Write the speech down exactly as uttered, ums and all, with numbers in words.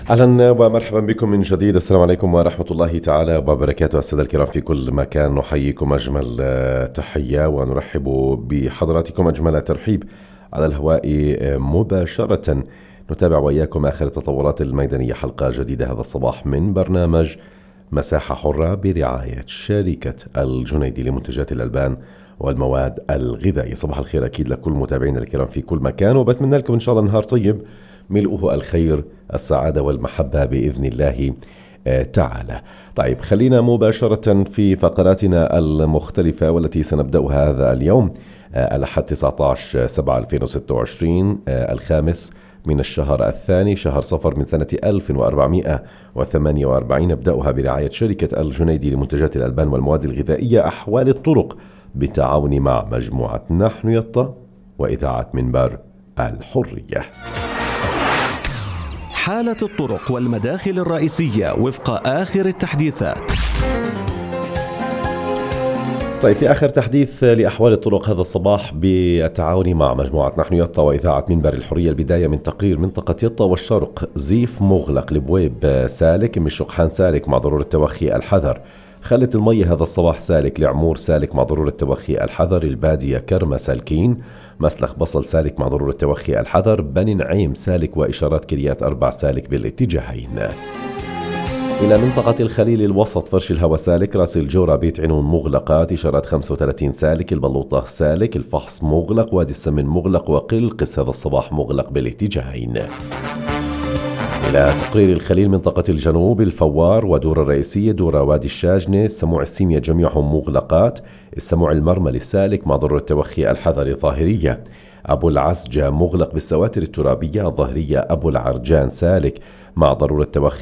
أهلا ومرحبا بكم من جديد. السلام عليكم ورحمة الله تعالى وبركاته. السادة الكرام في كل مكان، نحييكم أجمل تحية ونرحب بحضراتكم أجمل ترحيب على الهواء مباشرة. نتابع وإياكم آخر التطورات الميدانية، حلقة جديدة هذا الصباح من برنامج مساحة حرة برعاية شركة الجنيدي لمنتجات الألبان والمواد الغذائية. صباح الخير أكيد لكل متابعينا الكرام في كل مكان، وبتمنى لكم إن شاء الله نهار طيب ملؤه الخير السعادة والمحبة بإذن الله تعالى. طيب، خلينا مباشرة في فقراتنا المختلفة والتي سنبدأها هذا اليوم الأحد تسعة عشر سبعة ألفين وستة وعشرين، الخامس من الشهر الثاني شهر صفر من سنة ألف وأربعمائة وثمانية وأربعين. نبدأها برعاية شركة الجنيدي لمنتجات الألبان والمواد الغذائية أحوال الطرق بالتعاون مع مجموعة نحن يطا وإذاعة منبر الحرية. حالة الطرق والمداخل الرئيسية وفق آخر التحديثات. طيب، في آخر تحديث لأحوال الطرق هذا الصباح بالتعاون مع مجموعة نحن يطا وإذاعة منبر الحرية، البداية من تقرير منطقة يطا والشرق. زيف مغلق، البويب سالك، من الشقحان سالك مع ضرورة توخي الحذر. خلة المية هذا الصباح سالك، لعمور سالك مع ضرورة توخي الحذر. البادية كرمة سالكين، مسلخ بصل سالك مع ضرورة توخي الحذر. بني نعيم سالك، وإشارات كريات أربع سالك بالاتجاهين. إلى منطقة الخليل الوسط، فرش الهوى سالك، راس الجورة بيت عنون مغلقات، إشارات خمسة وثلاثين سالك. البلوطة سالك، الفحص مغلق، وادي السمن مغلق، وقلقس هذا الصباح مغلق بالاتجاهين. إلى تقرير الخليل منطقة الجنوب، الفوار ودور الرئيسية، دور وادي الشاجنة، السموع السيمية جميعهم مغلقات. السموع المرملي سالك مع ضرورة توخي الحذر الظاهرية. أبو العسجة مغلق بالسواتر الترابية الظهرية. أبو العرجان سالك مع ضرورة توخي